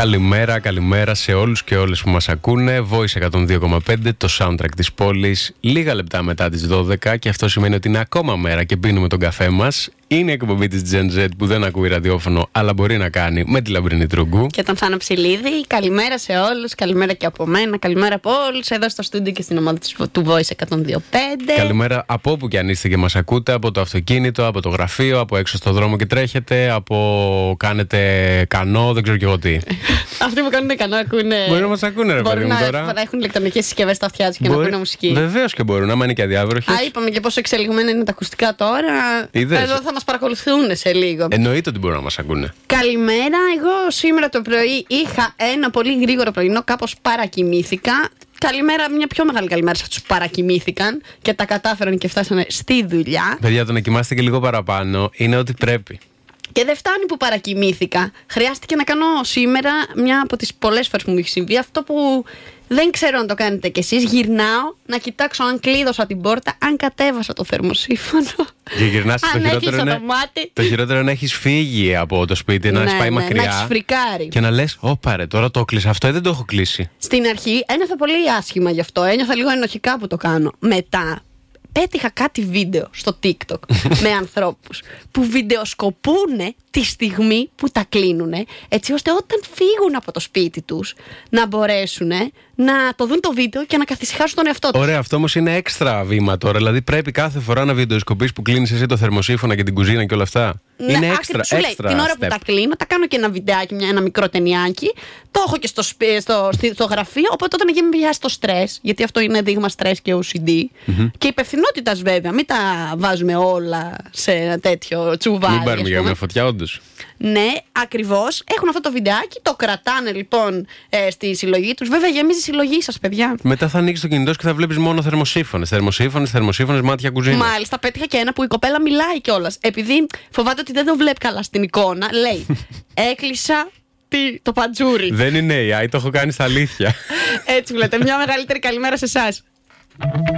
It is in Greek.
Καλημέρα, καλημέρα σε όλους και όλες που μας ακούνε. Voice 102,5, το soundtrack της πόλης. Λίγα λεπτά μετά τις 12 και αυτό σημαίνει ότι είναι ακόμα μέρα και πίνουμε τον καφέ μας. Είναι η εκπομπή της Gen Z που δεν ακούει ραδιόφωνο, αλλά μπορεί να κάνει με τη Λαμπρινή Τρούγκου. Και τον Θάνο Ψηλίδη. Καλημέρα σε όλους, καλημέρα και από μένα, καλημέρα από όλους εδώ στο στούντιο και στην ομάδα του Voice 102,5. Καλημέρα από όπου και αν είστε και μας ακούτε, από το αυτοκίνητο, από το γραφείο, από έξω στο δρόμο και τρέχετε, από κάνετε κανό, δεν ξέρω κι εγώ τι. Αυτοί που κάνουν κανό ακούνε. Μπορεί να μας ακούνε, ρε παιδί μου τώρα. Μπορεί να έχουν ηλεκτρονικές συσκευές στα αυτιά τους και να ακούνε μουσική. Βεβαίως και μπορούν, άμα είναι και αδιάβροχες. Είπαμε και πόσο εξελιγμένα είναι τα ακουστικά τώρα. Εδώ θα μας παρακολουθούν σε λίγο. Εννοείται ότι μπορούν να μας ακούνε. Καλημέρα. Εγώ σήμερα το πρωί είχα ένα πολύ γρήγορο πρωινό, κάπως παρακοιμήθηκα. Καλημέρα, μια πιο μεγάλη καλημέρα σε αυτούς που παρακοιμήθηκαν και τα κατάφεραν και φτάσανε στη δουλειά. Παιδιά, το να κοιμάστε και λίγο παραπάνω είναι ότι πρέπει. Και δεν φτάνει που παρακοιμήθηκα. Χρειάστηκε να κάνω σήμερα μια από τις πολλές φορές που μου έχει συμβεί αυτό που δεν ξέρω αν το κάνετε κι εσείς. Γυρνάω να κοιτάξω αν κλείδωσα την πόρτα, αν κατέβασα το θερμοσύφωνο. Και γυρνάς το χειρότερο είναι. Το χειρότερο είναι να έχεις φύγει από το σπίτι, να έχεις πάει μακριά. Να έχεις φρικάρει. Και να λες, πάρε, τώρα το κλείσα αυτό, δεν το έχω κλείσει. Στην αρχή ένιωθα πολύ άσχημα γι' αυτό. Ένιωθα λίγο ενοχικά που το κάνω. Μετά πέτυχα κάτι βίντεο στο TikTok με ανθρώπους που βιντεοσκοπούνε τη στιγμή που τα κλείνουνε, έτσι ώστε όταν φύγουν από το σπίτι τους να μπορέσουν να το δουν το βίντεο και να καθησυχάσουν τον εαυτό τους. Ωραία, αυτό όμως είναι έξτρα βήμα τώρα. Δηλαδή πρέπει κάθε φορά να βιντεοσκοπείς που κλείνεις εσύ το θερμοσύφωνα και την κουζίνα και όλα αυτά. Ναι, είναι έξτρα. Την ώρα που τα κλείνω, τα κάνω και ένα βιντεάκι, ένα μικρό ταινιάκι. Το έχω και στο γραφείο. Οπότε όταν με πιάσει το στρες, γιατί αυτό είναι δείγμα στρες και OCD, και υπευθυνότητας βέβαια. Μην τα βάζουμε όλα σε ένα τέτοιο τσουβάλι. Μην πάρουμε για μια φωτιά, όντως. Ναι, ακριβώς. Έχουν αυτό το βιντεάκι, το κρατάνε λοιπόν στη συλλογή τους. Βέβαια, γεμίζει η συλλογή σας, παιδιά. Μετά θα ανοίξει το κινητό σου και θα βλέπεις μόνο θερμοσύφωνες. Θερμοσύφωνες, μάτια κουζίνα. Μάλιστα, πέτυχα και ένα που η κοπέλα μιλάει κιόλας. Επειδή φοβάται ότι δεν το βλέπει καλά στην εικόνα, λέει: έκλεισα το παντζούρι. Δεν είναι AI, το έχω κάνει στα αλήθεια. Έτσι βλέπετε. Μια μεγαλύτερη καλημέρα σε εσάς.